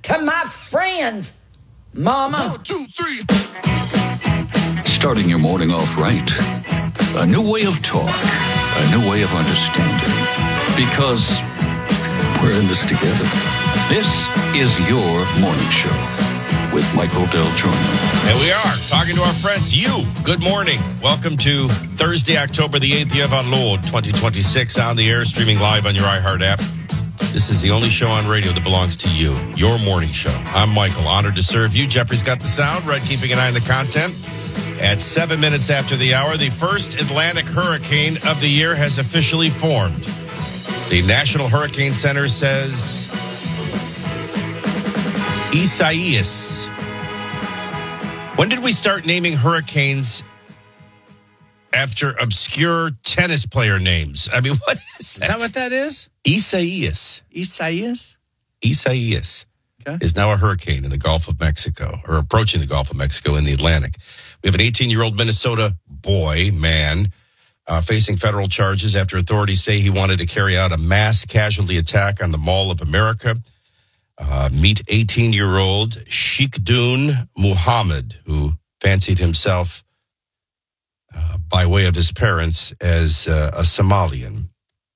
to my friends, Mama. 1, 2, 3. Starting your morning off right. A new way of talk. A new way of understanding. Because we're in this together. This is your morning show with Michael Del Giorno. And we are talking to our friends. You, good morning. Welcome to Thursday, October the 8th, year of our Lord, 2026, on the air, streaming live on your iHeart app. This is the only show on radio that belongs to you, your morning show. I'm Michael, honored to serve you. Jeffrey's got the sound, Red keeping an eye on the content. At 7 minutes after the hour, the first Atlantic hurricane of the year has officially formed. The National Hurricane Center says Isaias. When did we start naming hurricanes after obscure tennis player names? I mean, what is that? Is that what that is? Isaias. Isaias? Isaias Okay. is now a hurricane in the Gulf of Mexico, or approaching the Gulf of Mexico in the Atlantic. We have an 18-year-old Minnesota man, facing federal charges after authorities say he wanted to carry out a mass casualty attack on the Mall of America. Meet 18-year-old Sheikhdun Muhammad, who fancied himself, by way of his parents, as a Somalian.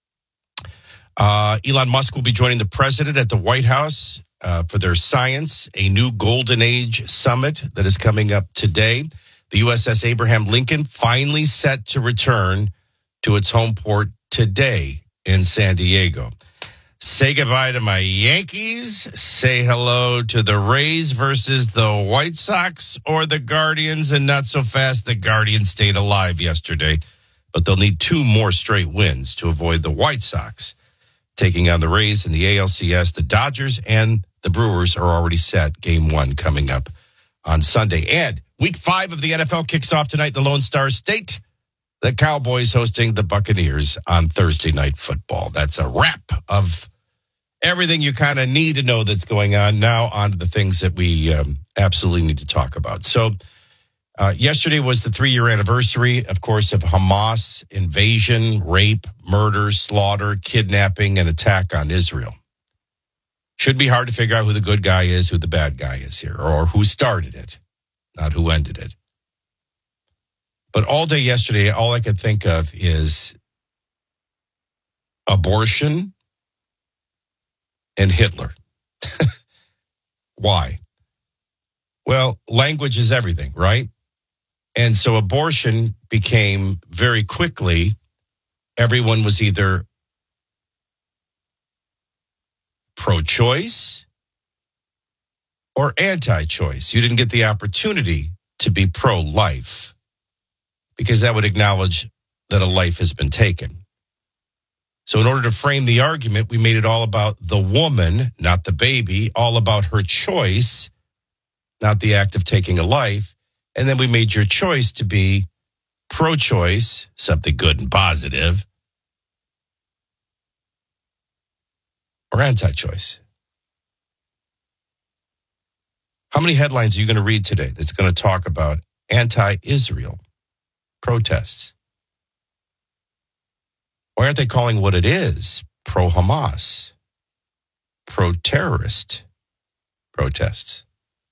Elon Musk will be joining the president at the White House for their Science, a New Golden Age summit that is coming up today. The USS Abraham Lincoln finally set to return to its home port today in San Diego. Say goodbye to my Yankees. Say hello to the Rays versus the White Sox or the Guardians. And not so fast, the Guardians stayed alive yesterday. But they'll need 2 more straight wins to avoid the White Sox taking on the Rays in the ALCS. The Dodgers and the Brewers are already set. Game 1 coming up on Sunday. And Week 5 of the NFL kicks off tonight in the Lone Star State. The Cowboys hosting the Buccaneers on Thursday Night Football. That's a wrap of everything you kind of need to know that's going on. Now on to the things that we absolutely need to talk about. So yesterday was the 3-year anniversary, of course, of Hamas invasion, rape, murder, slaughter, kidnapping, and attack on Israel. Should be hard to figure out who the good guy is, who the bad guy is here, or who started it, not who ended it. But all day yesterday, all I could think of is abortion and Hitler. Why? Well, language is everything, right? And so abortion became very quickly, everyone was either pro-choice or anti-choice. You didn't get the opportunity to be pro-life because that would acknowledge that a life has been taken. So in order to frame the argument, we made it all about the woman, not the baby, all about her choice, not the act of taking a life. And then we made your choice to be pro-choice, something good and positive, or anti-choice. How many headlines are you going to read today that's going to talk about anti-Israel protests? Why aren't they calling what it is pro-Hamas, pro-terrorist protests?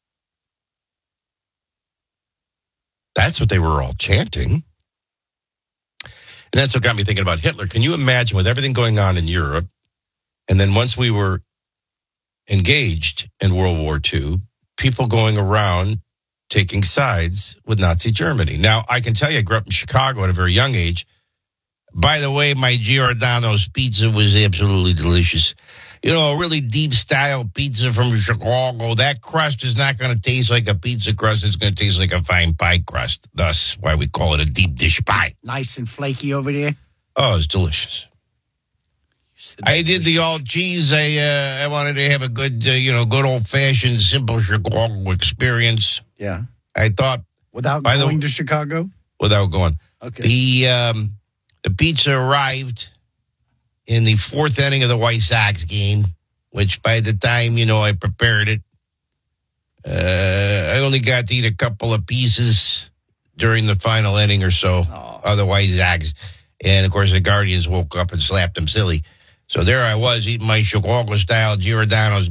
That's what they were all chanting. And that's what got me thinking about Hitler. Can you imagine with everything going on in Europe, and then once we were engaged in World War II, people going around taking sides with Nazi Germany. Now, I can tell you, I grew up in Chicago at a very young age. By the way, my Giordano's pizza was absolutely delicious. You know, a really deep-style pizza from Chicago. That crust is not going to taste like a pizza crust. It's going to taste like a fine pie crust. Thus, why we call it a deep dish pie. Nice and flaky over there. Oh, it's delicious. I did the all cheese. I wanted to have a good, good old-fashioned, simple Chicago experience. Yeah. I thought... Without going to Chicago? Without going. Okay. The pizza arrived in the 4th inning of the White Sox game, which by the time, I prepared it, I only got to eat a couple of pieces during the final inning or so of the White Sox. And, of course, the Guardians woke up and slapped them silly. So there I was eating my Chicago-style Giordano's